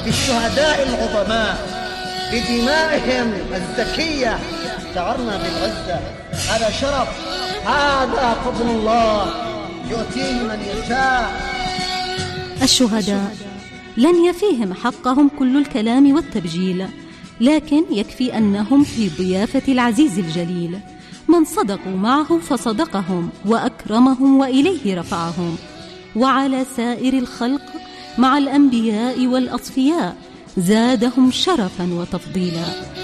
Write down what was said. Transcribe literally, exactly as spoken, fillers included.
بالشهداء العظماء بدمائهم الزكية شعرنا بالعزة. هذا شرف، هذا فضل الله يؤتيه من يشاء. الشهداء لن يفيهم حقهم كل الكلام والتبجيل، لكن يكفي أنهم في ضيافة العزيز الجليل، من صدقوا معه فصدقهم وأكرمهم وإليه رفعهم، وعلى سائر الخلق مع الأنبياء والأصفياء زادهم شرفا وتفضيلا.